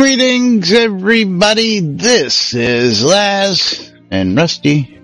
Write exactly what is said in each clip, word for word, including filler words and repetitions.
Greetings, everybody. This is Laz and Rusty.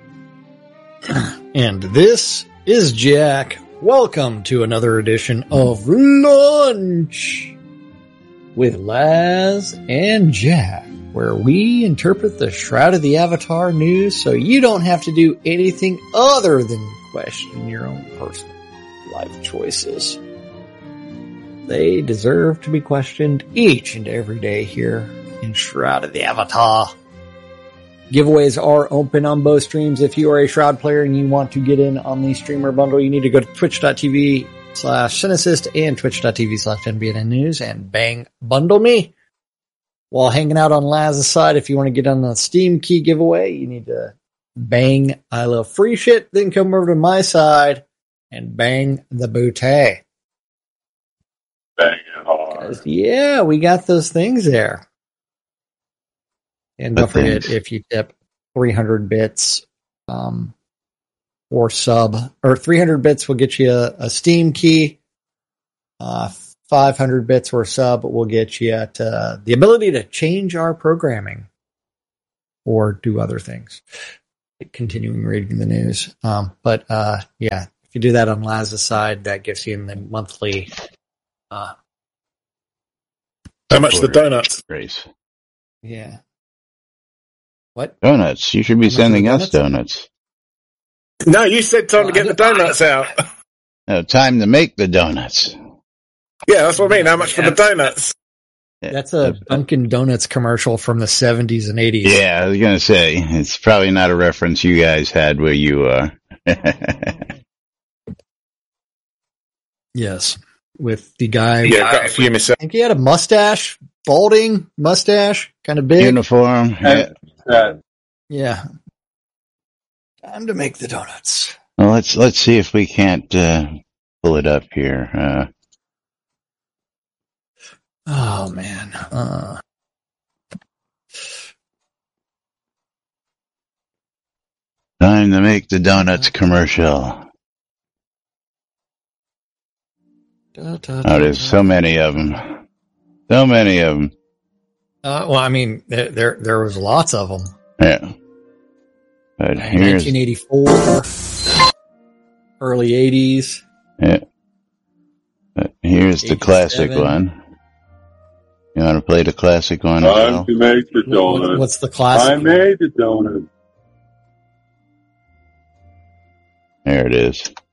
And this is Jack. Welcome to another edition of Lunch with Laz and Jack, where we interpret the Shroud of the Avatar news so you don't have to do anything other than question your own personal life choices. They deserve to be questioned each and every day here in Shroud of the Avatar. Giveaways are open on both streams. If you are a Shroud player and you want to get in on the streamer bundle, you need to go to twitch.tv slash Cinesist and twitch.tv slash NBN News and bang, bundle me. While hanging out on Laz's side, if you want to get on the Steam key giveaway, you need to bang I love free shit, then come over to my side and bang the bootay. Bang it hard. Yeah, we got those things there. And don't forget, if you tip three hundred bits um, or sub, or three hundred bits will get you a, a Steam key. Uh, five hundred bits or sub will get you at, uh, the ability to change our programming or do other things. Continuing reading the news. Um, but uh, yeah, if you do that on Laz's side, that gives you the monthly. Uh, How much for the donuts? Grace. Yeah. What? Donuts. You should be sending us donuts. No, you said time Well, to get I the donuts out. No, time to make the donuts. Yeah, that's what I mean. How much for the donuts? That's a Dunkin' Donuts commercial from the seventies and eighties. Yeah, I was going to say, it's probably not a reference you guys had where you are. Yes. With the guy. Yeah, I've got a few myself. I think he had a mustache, balding mustache, kind of big. Uniform. Yeah. Uh, Yeah. Time to make the donuts. Well, let's let's see if we can't uh, pull it up here. Uh, Oh, man. Uh, time to make the donuts commercial. da, da, Oh, there's so many of them. So many of them. Uh, well, I mean, there, there there was lots of them. Yeah. But here's, nineteen eighty-four, early eighties. yeah. But here's the classic one. You want to play the classic one as Time well? to make the donut. What's the classic? I made the donut. There it is.